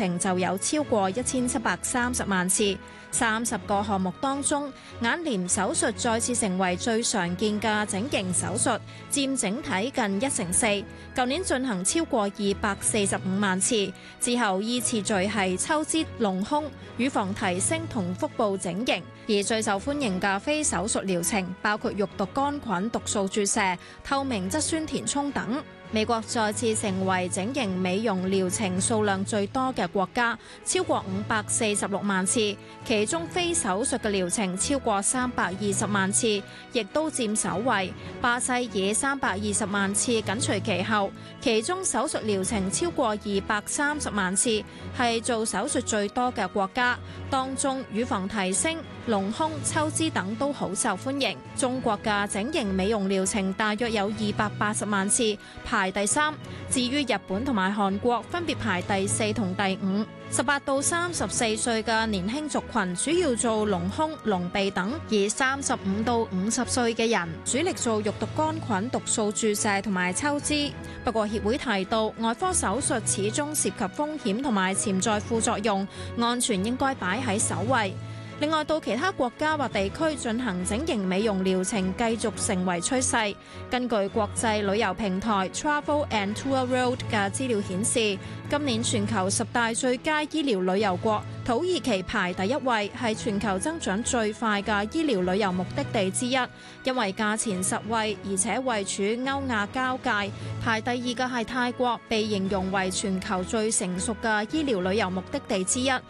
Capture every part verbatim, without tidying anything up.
程就有超過一千七百三十萬次。三十個項目當中，眼簾手術再次成為最常見嘅整形手術，佔整體近一成四。舊年進行超過二百四十五萬次，之後依次序係抽脂、隆胸、乳房提升同腹部整形。而最受歡迎嘅非手術療程包括肉毒桿菌毒素注射、透明質酸填充等。美國再次成為整形美容療程數量最多嘅國家，超過五百四十六萬次，其中非手術嘅療程超過三百二十萬次，亦都佔首位。巴西以三百二十萬次緊隨其後，其中手術療程超過二百三十萬次，係做手術最多嘅國家。當中乳房提升、隆胸、抽脂等都好受歡迎。中國嘅整形美容療程大約有二百八十萬次，排第三。至於日本同埋韓國分別排第四同第五。十八到三十四歲嘅年輕族群主要做隆胸、隆鼻等，而三十五到五十歲嘅人主力做肉毒桿菌毒素注射同埋抽脂。不過協會提到，外科手術始終涉及風險同埋潛在副作用，安全應該擺喺首位。另外，到其他國家或地區進行整形美容療程繼續成為趨勢。根據國際旅遊平台 Travel and Tour World 嘅資料顯示，今年全球十大最佳醫療旅遊國，土耳其排第一位，係全球增長最快嘅醫療旅遊目的地之一，因為價錢實惠，而且位處歐亞交界。排第二嘅係泰國，被形容為全球最成熟嘅醫療旅遊目的地之一。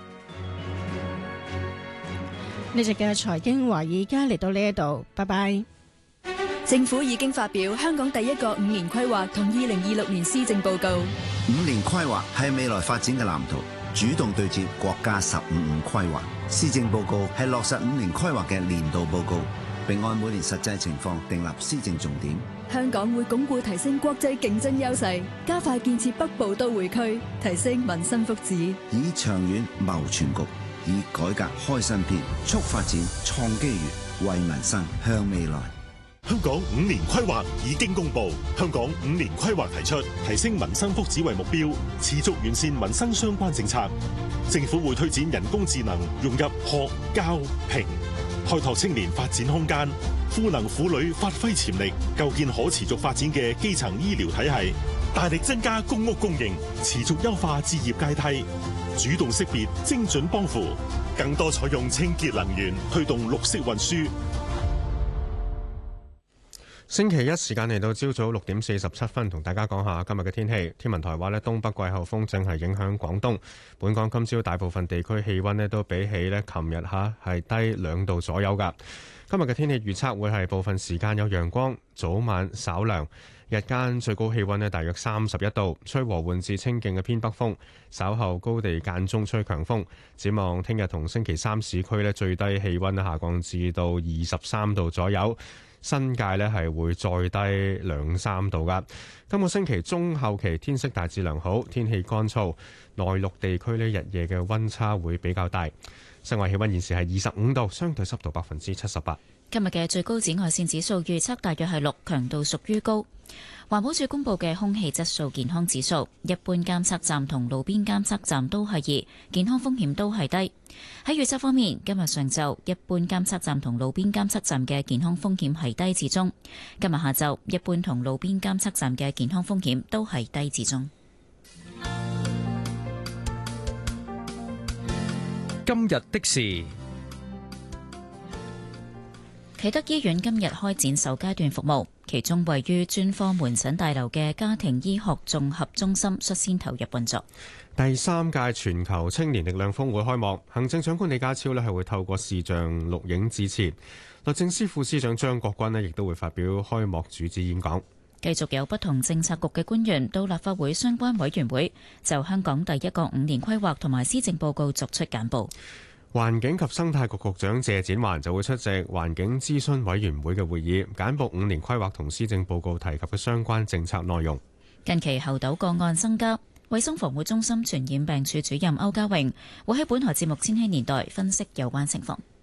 呢集嘅財經華爾街嚟到呢一度，拜拜。 政府已經發表香港第一個五年規劃同二零二六年施政報告。 五年規劃係未來發展嘅藍圖，主動對接國家十五五規劃。施政報告係落實五年規劃嘅年度報告，並按每年實際情況訂立施政重點。 香港會鞏固提升國際競爭優勢，加快建設北部都會區，提升民生福祉， 以長遠謀全局，以改革開新篇，促發展創機遇，為民生向未來。 香港五年規劃已經公布，香港五年規劃提出提升民生福祉為目標，持續完善民生相關政策。政府會推展人工智能融入學、教、評，開拓青年發展空間，賦能婦女發揮潛力，構建可持續發展嘅基層醫療體系，大力增加公屋供應，持續優化置業階梯，主動識別精準幫扶，更多採用清潔能源，推動綠色運輸。 星期一時間嚟到朝早六點四十七分，同大家講下今日嘅天氣。天文台話咧，東北季候風正係影響廣東。本港今朝大部分地區氣溫咧都比起咧琴日吓係低兩度左右噶。今日嘅天氣預測會係部分時間有陽光，早晚稍涼，日間最高氣溫咧大約三十一度，吹和緩至清勁嘅偏北風，稍後高地間中吹強風。展望聽日同星期三市區咧最低氣溫下降至到二十三度左右。新界呢係會再低兩三度噶。今個星期中後期天色大致良好，天氣乾燥，內陸地區呢日夜嘅溫差會比較大。室外氣溫現時係二十五度，相對濕度百分之七十八。 今日嘅最高紫外線指數預測大約係六，強度屬於高。環保署公布嘅空氣質素健康指數，一般監測站同路邊監測站都係二，健康風險都係低。喺預測方面，今日上晝一般監測站同路邊監測站嘅健康風險係低至中。今日下晝一般同路邊監測站嘅健康風險都係低至中。 今日的事。 啟德醫院今日開展首階段服務，其中位於專科門診大樓嘅家庭醫學綜合中心率先投入運作。 第三屆全球青年力量峰會開幕，行政長官李家超呢係會透過視像錄影致辭，律政司副司長張國軍呢亦都會發表開幕主旨演講。 繼續有不同政策局嘅官員到立法會相關委員會就香港第一個五年規劃同埋施政報告作出簡報。 環境及生態局局長謝展寰就會出席環境諮詢委員會嘅會議，簡報五年規劃同施政報告提及嘅相關政策內容。 近期猴痘個案增加，衛生防護中心傳染病處主任歐家榮會喺本台節目《千禧年代》分析有關情況。